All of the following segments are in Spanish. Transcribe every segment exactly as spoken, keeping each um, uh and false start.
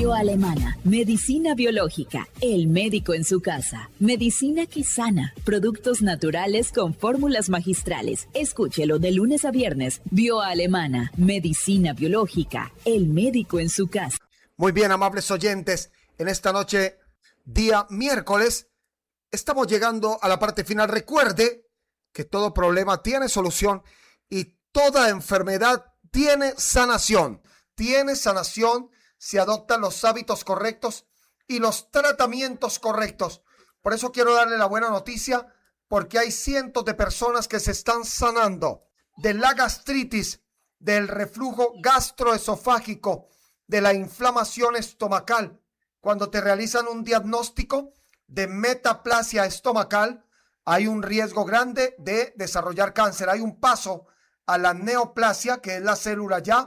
Bioalemana, medicina biológica, el médico en su casa, medicina que sana, productos naturales con fórmulas magistrales. Escúchelo de lunes a viernes. Bioalemana, medicina biológica, el médico en su casa. Muy bien, amables oyentes, en esta noche, día miércoles, estamos llegando a la parte final. Recuerde que todo problema tiene solución y toda enfermedad tiene sanación. Tiene sanación si adoptan los hábitos correctos y los tratamientos correctos. Por eso quiero darle la buena noticia, porque hay cientos de personas que se están sanando de la gastritis, del reflujo gastroesofágico, de la inflamación estomacal. Cuando te realizan un diagnóstico de metaplasia estomacal, hay un riesgo grande de desarrollar cáncer. Hay un paso a la neoplasia, que es la célula ya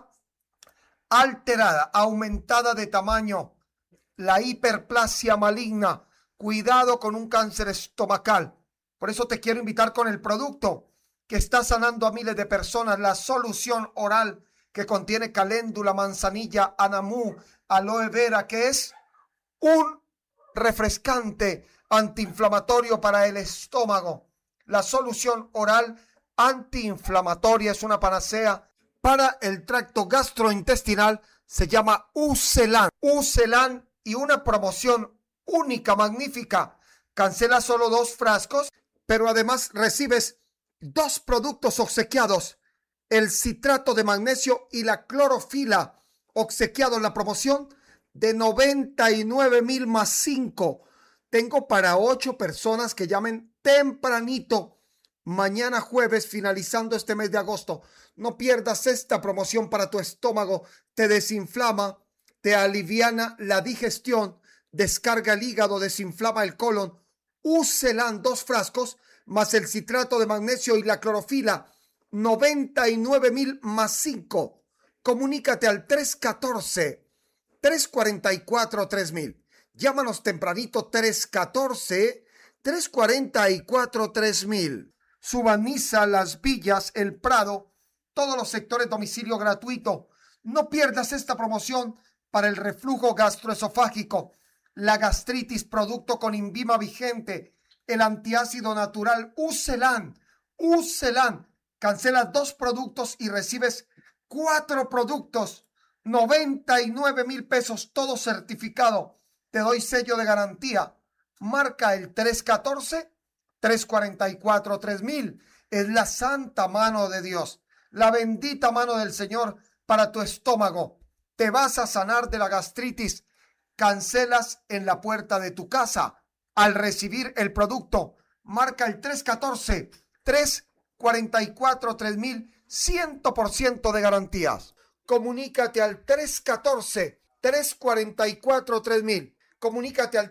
alterada, aumentada de tamaño, la hiperplasia maligna. Cuidado con un cáncer estomacal. Por eso te quiero invitar con el producto que está sanando a miles de personas, la solución oral que contiene caléndula, manzanilla, anamú, aloe vera, que es un refrescante antiinflamatorio para el estómago. La solución oral antiinflamatoria es una panacea para el tracto gastrointestinal, se llama Ucelan. Ucelan y una promoción única, magnífica. Cancela solo dos frascos, pero además recibes dos productos obsequiados. El citrato de magnesio y la clorofila, obsequiado en la promoción de noventa y nueve mil más cinco. Tengo para ocho personas que llamen tempranito mañana jueves, finalizando este mes de agosto. No pierdas esta promoción para tu estómago. Te desinflama, te aliviana la digestión, descarga el hígado, desinflama el colon. Ucelan, dos frascos, más el citrato de magnesio y la clorofila, noventa y nueve mil más cinco. Comunícate al tres uno cuatro, tres cuatro cuatro, tres mil. Llámanos tempranito, tres uno cuatro, tres cuatro cuatro, tres mil. Subaniza, Las Villas, El Prado, todos los sectores, domicilio gratuito. No pierdas esta promoción para el reflujo gastroesofágico, la gastritis, producto con Invima vigente, el antiácido natural Ucelan. Ucelan. Cancelas dos productos y recibes cuatro productos. noventa y nueve mil pesos, todo certificado. Te doy sello de garantía. Marca el tres uno cuatro, tres cuatro cuatro, tres mil. Es la santa mano de Dios, la bendita mano del Señor para tu estómago. Te vas a sanar de la gastritis. Cancelas en la puerta de tu casa al recibir el producto. Marca el tres uno cuatro, tres cuatro cuatro, tres mil. cien por ciento de garantías. Comunícate al tres uno cuatro, tres cuatro cuatro, tres mil. Comunícate al